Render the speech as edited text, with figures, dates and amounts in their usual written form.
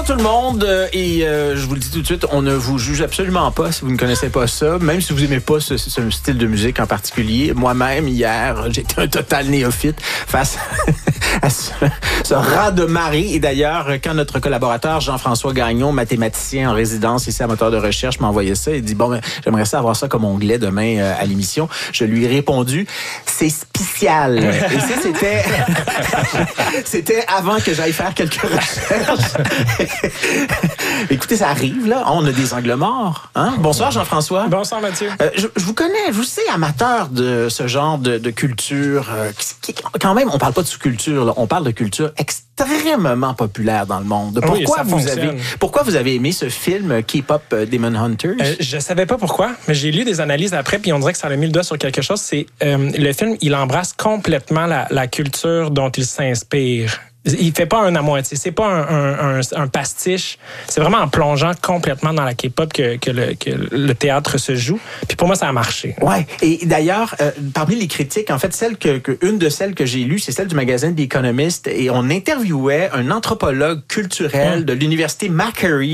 tout le monde je vous le dis tout de suite, on ne vous juge absolument pas si vous ne connaissez pas ça, même si vous n'aimez pas ce style de musique en particulier. Moi-même, hier, j'étais un total néophyte face à ce raz de marée. Et d'ailleurs, quand notre collaborateur Jean-François Gagnon, mathématicien en résidence ici à Moteur de Recherche, m'a envoyé ça, il dit, bon, j'aimerais ça avoir ça comme onglet demain à l'émission. Je lui ai répondu, c'est spécial. Et ça, c'était avant que j'aille faire quelques recherches. Écoutez, ça arrive, là. On a des angles morts. Hein? Bonsoir, Jean-François. Bonsoir, Mathieu. Je vous connais, je vous sais, amateur de ce genre de culture. Quand même, on parle pas de sous-culture, là, on parle de culture extrêmement populaire dans le monde. Pourquoi vous avez aimé ce film K-pop Demon Hunters? Je savais pas pourquoi, mais j'ai lu des analyses après, puis on dirait que ça a mis le doigt sur quelque chose. C'est le film, il embrasse complètement la culture dont il s'inspire. Il fait pas un à moitié, c'est pas un pastiche. C'est vraiment en plongeant complètement dans la K-pop que le théâtre se joue. Puis pour moi, ça a marché. Ouais. Et d'ailleurs, parmi les critiques, en fait, une de celles que j'ai lues, c'est celle du magazine The Economist, et on interviewait un anthropologue culturel de l'université Macquarie